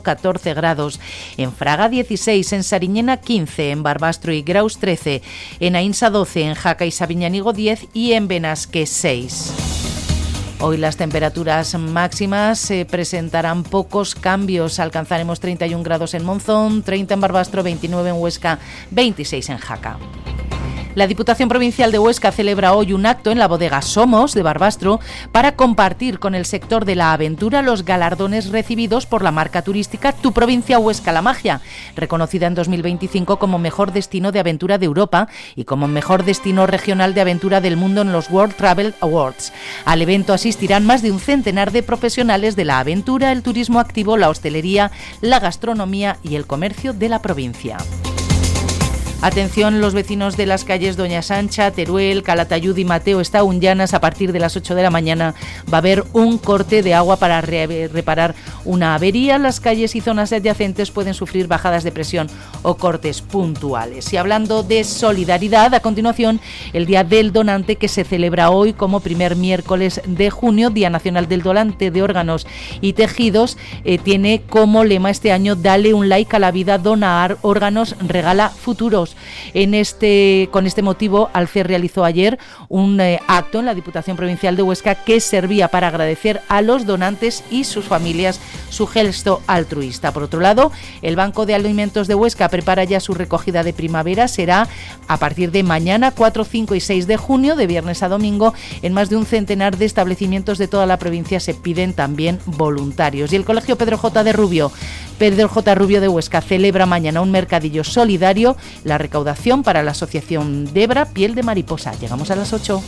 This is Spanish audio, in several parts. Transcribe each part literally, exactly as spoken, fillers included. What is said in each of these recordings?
catorce grados, en Fraga dieciséis, en Sariñena quince, en Barbastro y Graus trece, en Aínsa doce, en Jaca y Sabiñánigo diez y en Benasque seis. Hoy las temperaturas máximas se presentarán pocos cambios. Alcanzaremos treinta y un grados en Monzón, treinta en Barbastro, veintinueve en Huesca, veintiséis en Jaca. La Diputación Provincial de Huesca celebra hoy un acto en la bodega Somos de Barbastro para compartir con el sector de la aventura los galardones recibidos por la marca turística Tu Provincia Huesca La Magia, reconocida en dos mil veinticinco como mejor destino de aventura de Europa y como mejor destino regional de aventura del mundo en los World Travel Awards. Al evento asistirán más de un centenar de profesionales de la aventura, el turismo activo, la hostelería, la gastronomía y el comercio de la provincia. Atención los vecinos de las calles Doña Sancha, Teruel, Calatayud y Mateo Estaunllanas. A partir de las ocho de la mañana va a haber un corte de agua para re- reparar una avería. Las calles y zonas adyacentes pueden sufrir bajadas de presión o cortes puntuales. Y hablando de solidaridad, a continuación el Día del Donante, que se celebra hoy como primer miércoles de junio, Día Nacional del Donante de Órganos y Tejidos, eh, tiene como lema este año: dale un like a la vida, donar órganos, regala futuros. En este, con este motivo, Alce realizó ayer un eh, acto en la Diputación Provincial de Huesca que servía para agradecer a los donantes y sus familias su gesto altruista. Por otro lado, el Banco de Alimentos de Huesca prepara ya su recogida de primavera. Será a partir de mañana, cuatro, cinco y seis de junio, de viernes a domingo. En más de un centenar de establecimientos de toda la provincia se piden también voluntarios. Y el Colegio Pedro J. de Rubio, Pedro J. Rubio de Huesca, celebra mañana un mercadillo solidario. La recaudación para la Asociación Debra Piel de Mariposa. Llegamos a las ocho.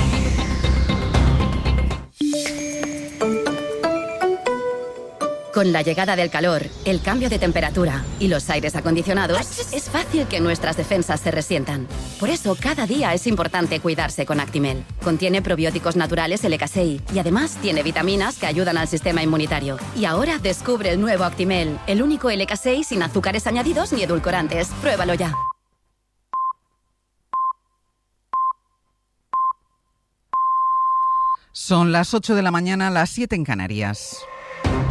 Con la llegada del calor, el cambio de temperatura y los aires acondicionados, es fácil que nuestras defensas se resientan. Por eso, cada día es importante cuidarse con Actimel. Contiene probióticos naturales L K seis y además tiene vitaminas que ayudan al sistema inmunitario. Y ahora descubre el nuevo Actimel, el único L K seis sin azúcares añadidos ni edulcorantes. Pruébalo ya. Son las ocho de la mañana, las siete en Canarias.